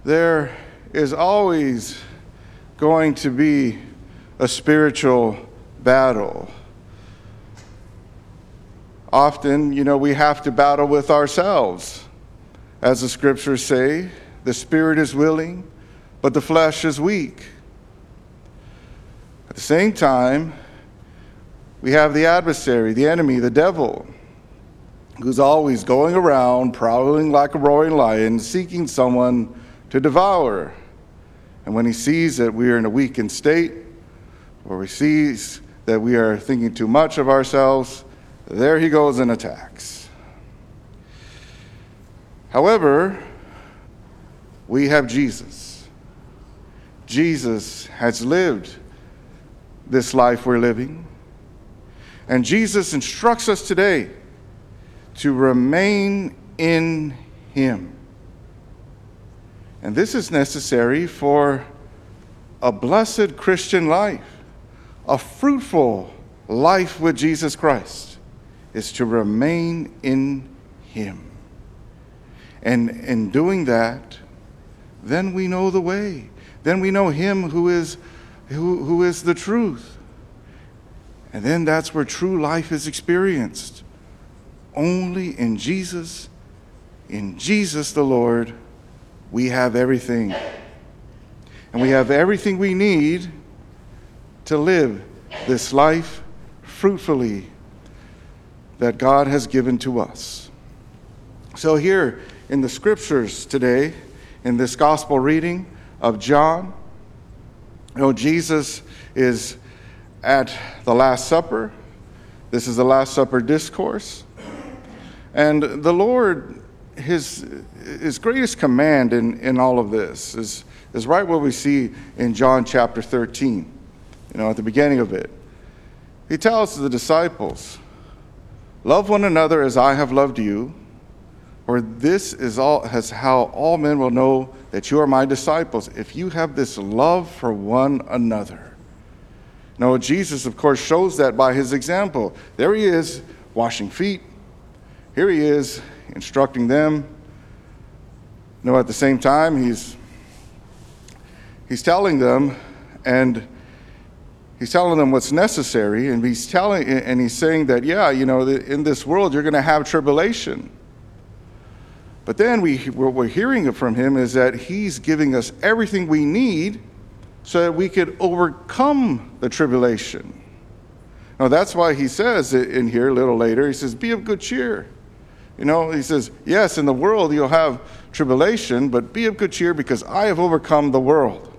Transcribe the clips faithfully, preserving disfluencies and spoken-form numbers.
there is always going to be a spiritual battle. Often, you know, we have to battle with ourselves. As the scriptures say, the spirit is willing, but the flesh is weak. At the same time, we have the adversary, the enemy, the devil, who's always going around, prowling like a roaring lion, seeking someone to devour. And when he sees that we are in a weakened state, or he sees that we are thinking too much of ourselves, there he goes and attacks. However, we have Jesus. Jesus has lived this life we're living. And Jesus instructs us today to remain in him. And this is necessary for a blessed Christian life, a fruitful life with Jesus Christ, is to remain in him. And in doing that, then we know the way. Then we know him who is, who, who is the truth. And then that's where true life is experienced. Only in Jesus, in Jesus the Lord, we have everything. And we have everything we need to live this life fruitfully that God has given to us. So here in the scriptures today, in this gospel reading of John, you know, Jesus is at the Last Supper. This is the Last Supper discourse. And the Lord, his, his greatest command in, in all of this is, is right what we see in John chapter thirteen, you know, at the beginning of it. He tells the disciples, "Love one another as I have loved you, for this is all has how all men will know that you are my disciples, if you have this love for one another." Now, Jesus, of course, shows that by his example. There he is, washing feet. Here he is, instructing them. You know, at the same time, he's he's telling them, and he's telling them what's necessary, and he's telling, and he's saying that, yeah, you know, in this world you're going to have tribulation. But then we, what we're hearing from him is that he's giving us everything we need so that we could overcome the tribulation. Now, that's why he says in here a little later, he says, be of good cheer. You know, he says, yes, in the world you'll have tribulation, but be of good cheer because I have overcome the world.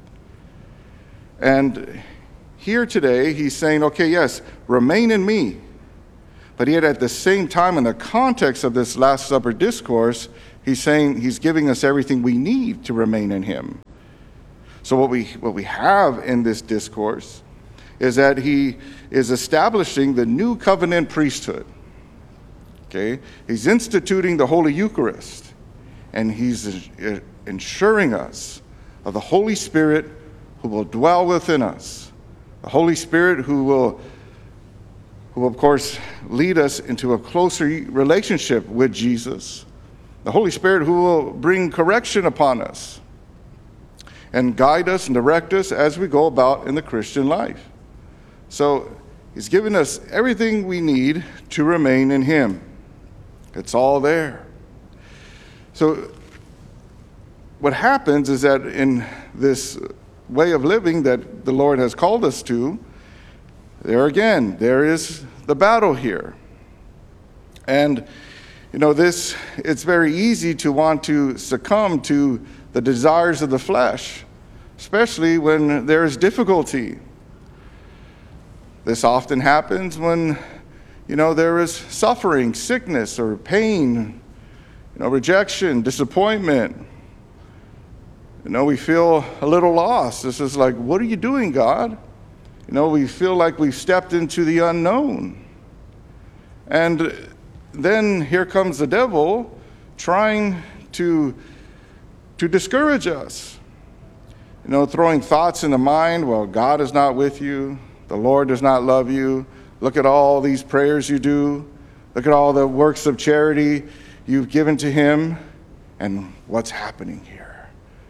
And here today, he's saying, okay, yes, remain in me. But yet at the same time, in the context of this Last Supper discourse, he's saying he's giving us everything we need to remain in him. So what we what we have in this discourse is that he is establishing the new covenant priesthood. Okay? He's instituting the Holy Eucharist, and he's ensuring us of the Holy Spirit who will dwell within us. The Holy Spirit who will who will, of course, lead us into a closer relationship with Jesus. The Holy Spirit who will bring correction upon us and guide us and direct us as we go about in the Christian life. So he's given us everything we need to remain in him. It's all there. So what happens is that in this way of living that the Lord has called us to, there again, there is the battle here. And, you know, this, it's very easy to want to succumb to the desires of the flesh, especially when there is difficulty. This often happens when, you know, there is suffering, sickness, or pain, you know, rejection, disappointment. You know, we feel a little lost. This is like, what are you doing, God? You know, we feel like we've stepped into the unknown. And then here comes the devil trying to, to discourage us. You know, throwing thoughts in the mind, well, God is not with you. The Lord does not love you. Look at all these prayers you do. Look at all the works of charity you've given to him. And what's happening here?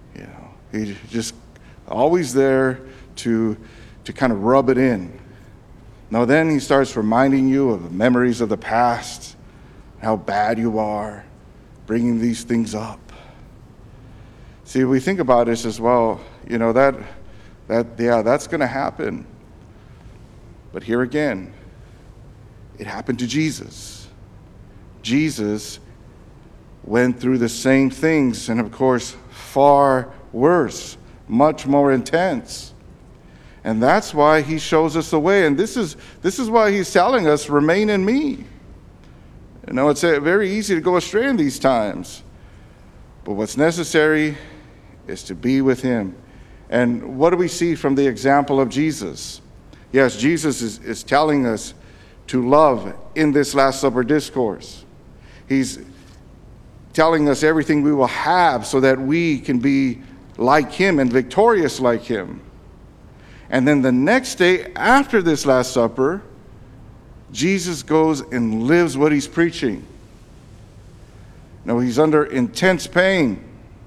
You know, he's just always there to, to kind of rub it in. Now then he starts reminding you of the memories of the past, how bad you are, bringing these things up. See, we think about this as well, you know, that, that yeah, that's going to happen. But here again, it happened to Jesus. Jesus went through the same things, and of course, far worse, much more intense. And that's why he shows us the way. And this is this is why he's telling us, remain in me. You know, it's uh, very easy to go astray in these times. But what's necessary is to be with him. And what do we see from the example of Jesus? Yes, Jesus is, is telling us to love in this Last Supper discourse. He's telling us everything we will have so that we can be like him and victorious like him. And then the next day after this Last Supper, Jesus goes and lives what he's preaching. Now, he's under intense pain,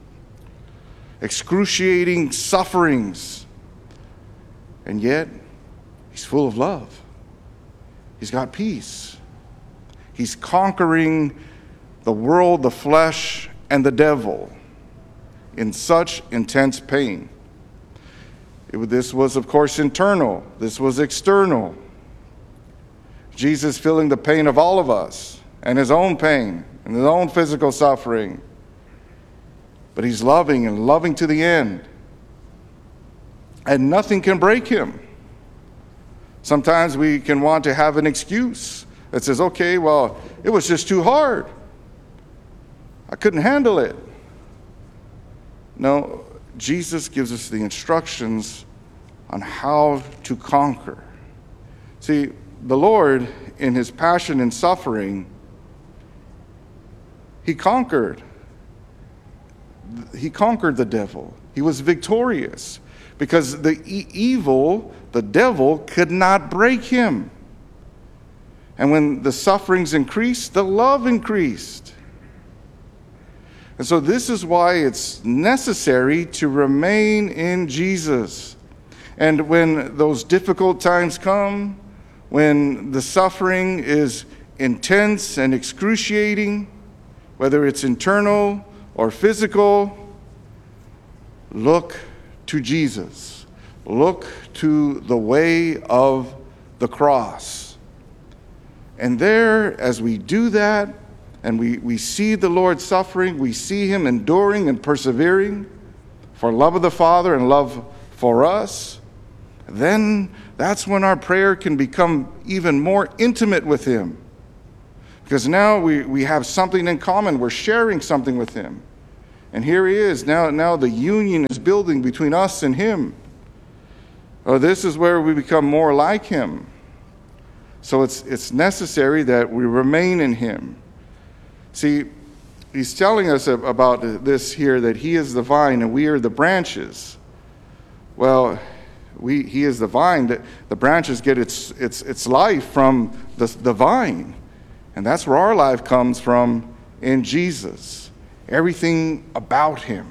excruciating sufferings, and yet he's full of love. He's got peace. He's conquering the world, the flesh, and the devil in such intense pain. It, this was, of course, internal. This was external. Jesus feeling the pain of all of us and his own pain and his own physical suffering. But he's loving and loving to the end. And nothing can break him. Sometimes we can want to have an excuse that says, okay, well, it was just too hard. I couldn't handle it. No, Jesus gives us the instructions on how to conquer. See, the Lord, in his passion and suffering, he conquered. He conquered the devil. He was victorious because the e- evil, the devil, could not break him. And when the sufferings increased, the love increased. And so this is why it's necessary to remain in Jesus. And when those difficult times come, when the suffering is intense and excruciating, whether it's internal or physical, look to Jesus. Look to the way of the cross. And there, as we do that, and we, we see the Lord suffering, we see him enduring and persevering for love of the Father and love for us, then that's when our prayer can become even more intimate with him. Because now we, we have something in common. We're sharing something with him. And here he is. Now, now the union is building between us and him. Oh, this is where we become more like him. So it's it's necessary that we remain in him. See, he's telling us about this here, that he is the vine and we are the branches. Well, we he is the vine. That the branches get its its its life from the, the vine. And that's where our life comes from, in Jesus. Everything about him.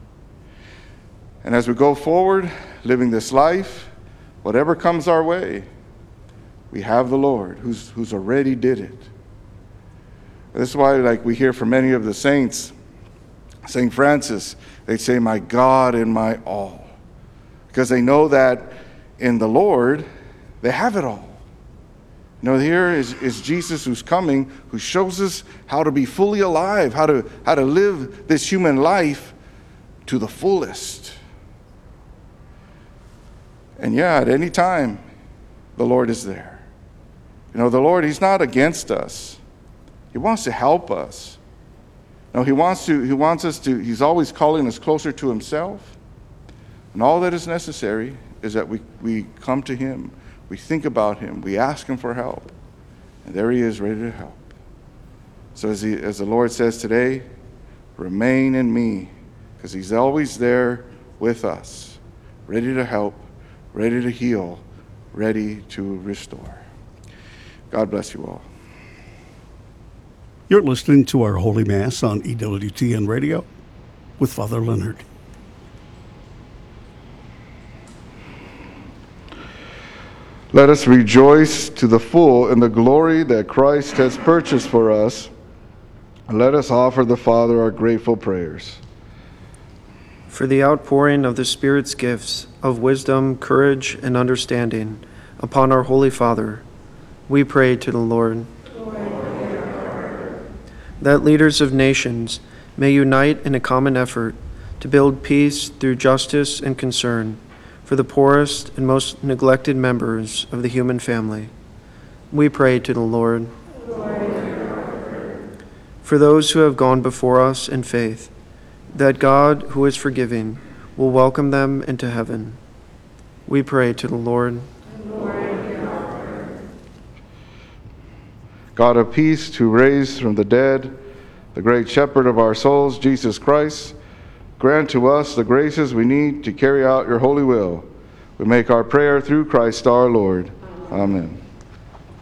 And as we go forward, living this life, whatever comes our way, we have the Lord who's who's already did it. This is why, like we hear from many of the saints, Saint Francis, they say, my God and my all. Because they know that in the Lord, they have it all. You know, here is, is Jesus who's coming, who shows us how to be fully alive, how to, how to live this human life to the fullest. And yeah, at any time, the Lord is there. You know, the Lord, he's not against us. He wants to help us. No, he wants to, he wants us to, he's always calling us closer to himself. And all that is necessary is that we, we come to him. We think about him. We ask him for help. And there he is, ready to help. So as, he, as the Lord says today, remain in me, because he's always there with us, ready to help, ready to heal, ready to restore. God bless you all. You're listening to our Holy Mass on E W T N Radio with Father Leonard. Let us rejoice to the full in the glory that Christ has purchased for us. And let us offer the Father our grateful prayers. For the outpouring of the Spirit's gifts of wisdom, courage, and understanding upon our Holy Father, we pray to the Lord. Lord, that leaders of nations may unite in a common effort to build peace through justice and concern for the poorest and most neglected members of the human family. We pray to the Lord. Lord. For those who have gone before us in faith, that God, who is forgiving, will welcome them into heaven. We pray to the Lord. Lord. God of peace, who raised from the dead the great shepherd of our souls, Jesus Christ, grant to us the graces we need to carry out your holy will. We make our prayer through Christ our Lord. Amen.